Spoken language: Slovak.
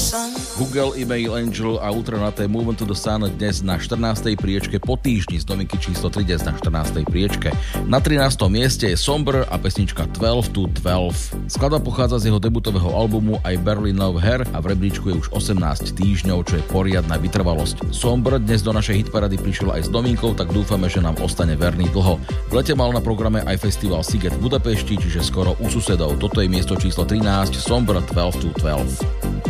Google, Email, Angel a Ultranaté Move to the Sun dnes na 14. priečke po týždni z novinky číslo 3 dnes na 14. priečke. Na 13. mieste je Somber a pesnička 12 to 12. Skladba pochádza z jeho debutového albumu I Barely Know Her a v rebríčku je už 18 týždňov, čo je poriadna vytrvalosť. Somber dnes do našej hitparady prišiel aj s novinkou, tak dúfame, že nám ostane verný dlho. V lete mal na programe aj festival Siget v Budapešti, čiže skoro u susedov. Toto je miesto číslo 13, Somber 12 to 12.